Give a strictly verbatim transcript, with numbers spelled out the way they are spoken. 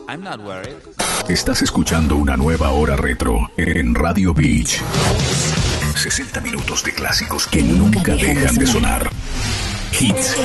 I'm not worried. Estás escuchando una nueva hora retro en Radio Beach. sesenta minutos de clásicos que nunca dejan de sonar. Hits